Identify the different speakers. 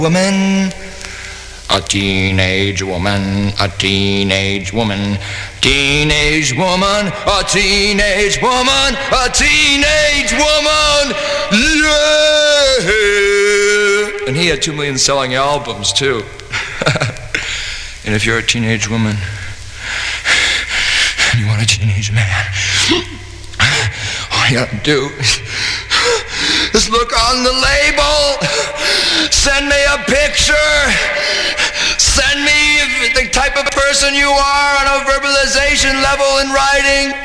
Speaker 1: Woman, a teenage woman, a teenage woman, teenage woman, a teenage woman, a teenage woman, yeah! And he had 2 million selling albums too. And if you're a teenage woman and you want a teenage man, all you gotta do is look on the label, send me a picture, send me the type of person you are on a verbalization level in writing.